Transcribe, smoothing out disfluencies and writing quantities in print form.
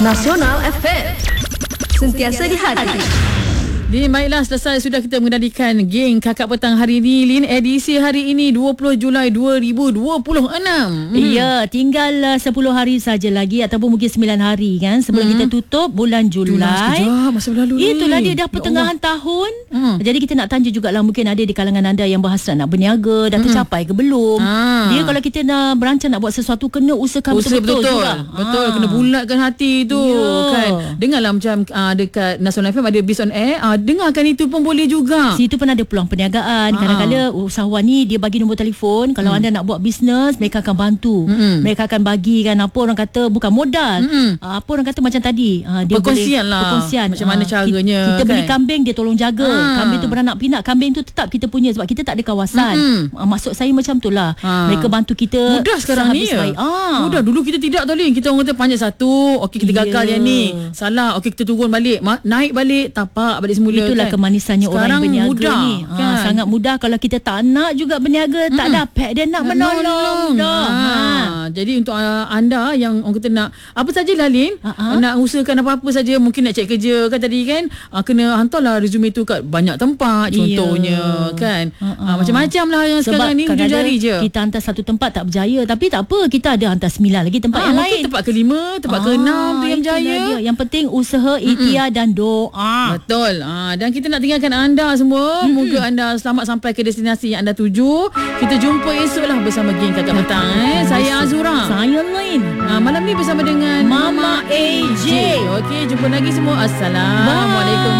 Nasional FM. Sentiasa di hati. Baiklah, selesai sudah kita mengendalikan geng Kakak Petang hari ini, Lin. Edisi hari ini 20 Julai 2026. Ya, tinggal 10 hari saja lagi ataupun mungkin 9 hari kan sebelum kita tutup bulan Julai. Sekejap, masa berlalu ni. Itulah dia dah pertengahan tahun. Jadi kita nak tanya jugalah, mungkin ada di kalangan anda yang berhasrat nak berniaga, dah tercapai ke belum? Dia kalau kita nak berancang nak buat sesuatu, kena usahakan betul-betul juga. Betul, kena bulatkan hati tu kan. Dengarlah macam dekat Nasional FM ada Biz on Air. Dengarkan itu pun boleh juga. Situ pun ada peluang perniagaan. Kadang-kadang usahawan ni dia bagi nombor telefon. Kalau anda nak buat bisnes, mereka akan bantu. Mereka akan bagikan apa orang kata, bukan modal. Apa orang kata macam tadi, dia perkongsian boleh, lah. perkongsian. Macam mana caranya Kita kan? beli kambing, dia tolong jaga. Kambing tu beranak pinak, kambing tu tetap kita punya sebab kita tak ada kawasan. Maksud saya macam tu lah. Mereka bantu kita. Mudah sekarang ni ya. Mudah. Dulu kita tidak tahu, Lin. Kita orang kata panjat satu, okey kita gagal yang ni, salah, okey kita turun balik, naik balik, tapak balik semula. Itulah kan? kemanisannya Sekarang orang berniaga mudah, ni. kan? Sangat mudah. Kalau kita tak nak juga berniaga, tak dapat dia nak menolong dah. Jadi untuk anda yang orang kata nak apa sajalah, Lin, nak usahakan apa-apa saja, mungkin nak cek kerja kan tadi kan, kena hantarlah resume tu kat banyak tempat contohnya kan. Macam-macam lah yang sebab sekarang ni hujung jari je. Kita hantar satu tempat tak berjaya, tapi tak apa, kita ada hantar 9 lagi tempat yang lain. Tempat ke-5, tempat ke-6 tu yang berjaya. Yang penting usaha, ikhtiar dan doa. Betul. Dan kita nak tinggalkan anda semua. Moga anda selamat sampai ke destinasi yang anda tuju. Kita jumpa esok lah bersama geng Kakak Petang. Saya Azura. Saya Lain. Malam ni bersama dengan Mama AJ. Okey, jumpa lagi semua. Assalamualaikum.